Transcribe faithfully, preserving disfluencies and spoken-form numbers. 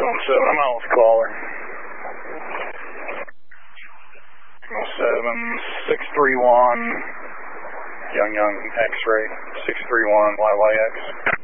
seven seven miles caller. seven six three one, Young Young X-ray, six three one Y Y X.